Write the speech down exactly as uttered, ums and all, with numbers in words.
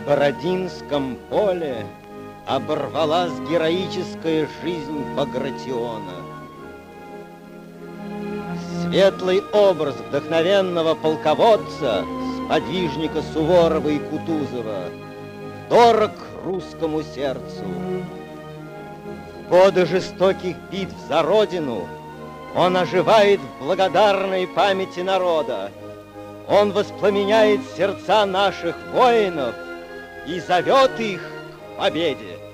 Бородинском поле оборвалась героическая жизнь Багратиона. Светлый образ вдохновенного полководца, сподвижника Суворова и Кутузова, дорог русскому сердцу. В годы жестоких битв за Родину он оживает в благодарной памяти народа. Он воспламеняет сердца наших воинов и зовет их к победе.